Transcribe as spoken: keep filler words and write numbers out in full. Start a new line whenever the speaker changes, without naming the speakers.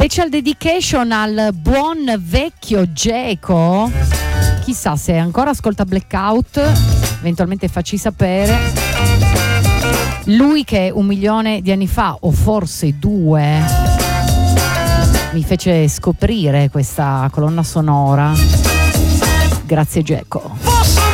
Special dedication al buon vecchio Geco. Chissà se ancora ascolta Blackout, eventualmente facci sapere. Lui che un milione di anni fa, o forse due, mi fece scoprire questa colonna sonora. Grazie Geco.